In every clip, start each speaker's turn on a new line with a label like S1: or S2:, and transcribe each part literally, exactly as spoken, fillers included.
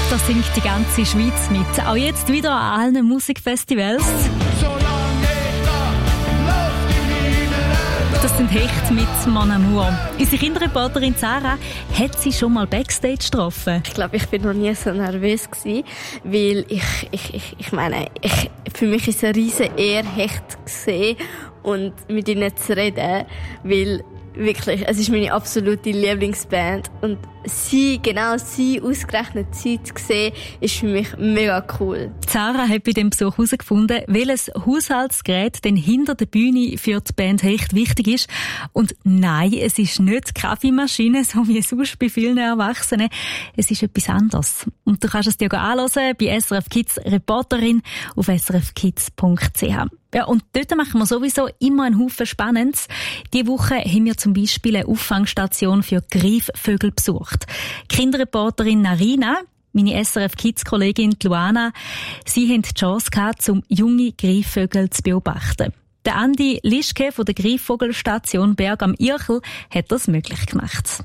S1: Da singt die ganze Schweiz mit. Auch jetzt wieder an allen Musikfestivals. Das sind Hecht mit Mon Amour. Unsere Kinderreporterin Sarah hat sie schon mal Backstage getroffen.
S2: Ich glaube, ich bin noch nie so nervös gewesen, weil ich, ich, ich, ich meine, ich, für mich ist es eine riesen Ehre, Hecht zu sehen und mit ihnen zu reden, weil wirklich, es ist meine absolute Lieblingsband und sie, genau sie, ausgerechnet sie zu sehen, ist für mich mega cool.
S1: Sarah hat bei dem Besuch herausgefunden, welches Haushaltsgerät denn hinter der Bühne für die Band Hecht wichtig ist. Und nein, es ist nicht die Kaffeemaschine, so wie sonst bei vielen Erwachsenen. Es ist etwas anderes. Und du kannst es dir anhören bei S R F Kids Reporterin auf s r f kids punkt c h. Ja, und dort machen wir sowieso immer einen Haufen Spannendes. Diese Woche haben wir zum Beispiel eine Auffangstation für Greifvögel besucht. Die Kinderreporterin Narina, meine S R F Kids-Kollegin Luana, sie haben die Chance gehabt, um junge Greifvögel zu beobachten. Der Andi Lischke von der Greifvogelstation Berg am Irchel hat das möglich gemacht.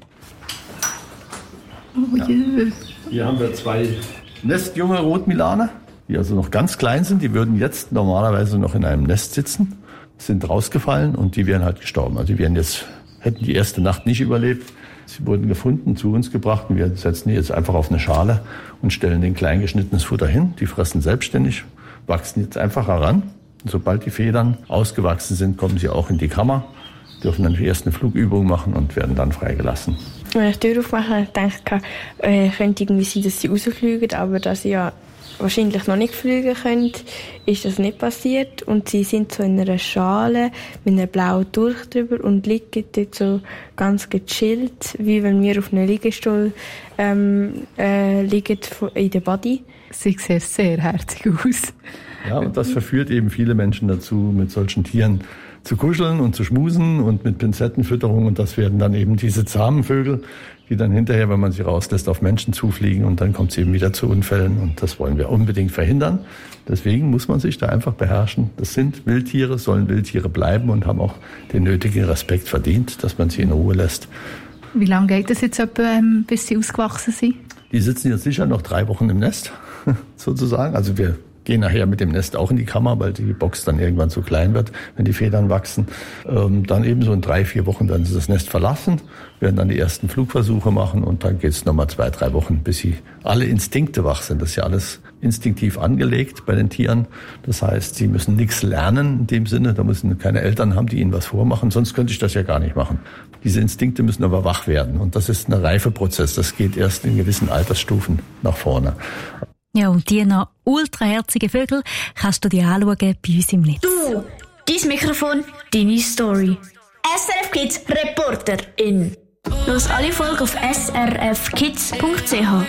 S3: Oh je. Hier haben wir zwei nestjunge Rotmilaner, die also noch ganz klein sind. Die würden jetzt normalerweise noch in einem Nest sitzen, sind rausgefallen und die wären halt gestorben. Also die wären jetzt, hätten die erste Nacht nicht überlebt. Sie wurden gefunden, zu uns gebracht und wir setzen die jetzt einfach auf eine Schale und stellen den klein geschnittenes Futter hin. Die fressen selbstständig, wachsen jetzt einfach heran. Und sobald die Federn ausgewachsen sind, kommen sie auch in die Kammer, dürfen dann die erste Flugübung machen und werden dann freigelassen.
S4: Wenn ich die Tür aufmache, denke ich, äh, könnte irgendwie sein, dass sie rausfliegen, aber dass sie ja wahrscheinlich noch nicht fliegen können, ist das nicht passiert. Und sie sind so in einer Schale mit einem blauen Tuch drüber und liegen dort so ganz gechillt, wie wenn wir auf einem Liegestuhl ähm, äh, liegen in der Body.
S5: Sie sehen sehr herzig aus.
S3: Ja, und das verführt eben viele Menschen dazu, mit solchen Tieren zu kuscheln und zu schmusen und mit Pinzettenfütterung. Und das werden dann eben diese zahmen Vögel, die dann hinterher, wenn man sie rauslässt, auf Menschen zufliegen und dann kommt es eben wieder zu Unfällen und das wollen wir unbedingt verhindern. Deswegen muss man sich da einfach beherrschen. Das sind Wildtiere, sollen Wildtiere bleiben und haben auch den nötigen Respekt verdient, dass man sie in Ruhe lässt.
S5: Wie lange geht das jetzt etwa, bis sie ausgewachsen sind?
S3: Die sitzen jetzt sicher noch drei Wochen im Nest, sozusagen. Also wir gehen nachher mit dem Nest auch in die Kammer, weil die Box dann irgendwann zu klein wird, wenn die Federn wachsen. Ähm, dann eben so in drei, vier Wochen dann sie das Nest verlassen, werden dann die ersten Flugversuche machen und dann geht es nochmal zwei, drei Wochen, bis sie alle Instinkte wach sind. Das ist ja alles instinktiv angelegt bei den Tieren. Das heißt, sie müssen nichts lernen in dem Sinne. Da müssen keine Eltern haben, die ihnen was vormachen. Sonst könnte ich das ja gar nicht machen. Diese Instinkte müssen aber wach werden. Und das ist ein Reifeprozess. Das geht erst in gewissen Altersstufen nach vorne.
S1: Ja, und die noch ultraherzigen Vögel kannst du dir anschauen bei uns im Netz.
S6: Du, dein Mikrofon, deine Story. S R F Kids Reporterin. Los alle Folgen auf s r f kids punkt c h.